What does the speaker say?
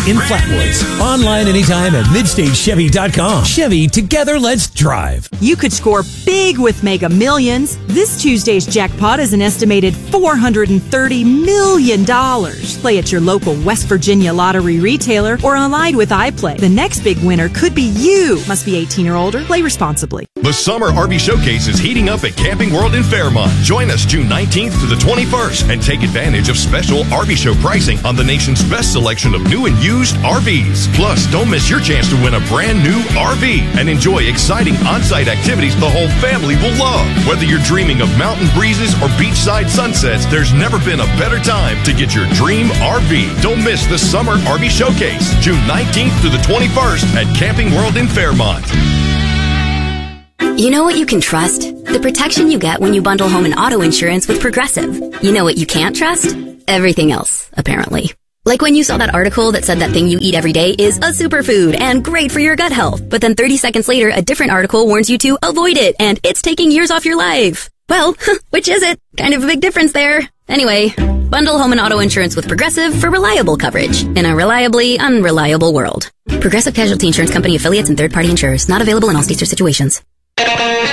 in Flatwoods. Online anytime at MidstateChevy.com. Chevy, together let's drive. You could score big with Mega Millions. This Tuesday's jackpot is an estimated $430 million. Play at your local West Virginia lottery retailer or online with iPlay. The next big winner could be you. Must be 18 or older. Play responsibly. The Summer RV Showcase is heating up at Camping World in Fairmont. Join us June 19th to the 21st and take advantage of special RV show pricing on the nation's best selection of new and used RVs. Plus, don't miss your chance to win a brand new RV and enjoy exciting on-site activities the whole family will love. Whether you're dreaming of mountain breezes or beachside sunsets, there's never been a better time to get your dream RV. Don't miss the Summer RV Showcase, June 19th to the 21st at Camping World in Fairmont. You know what you can trust? The protection you get when you bundle home and auto insurance with Progressive. You know what you can't trust? Everything else, apparently. Like when you saw that article that said that thing you eat every day is a superfood and great for your gut health. But then 30 seconds later, a different article warns you to avoid it and it's taking years off your life. Well, which is it? Kind of a big difference there. Anyway, bundle home and auto insurance with Progressive for reliable coverage in a reliably unreliable world. Progressive Casualty Insurance Company affiliates and third-party insurers. Not available in all states or situations.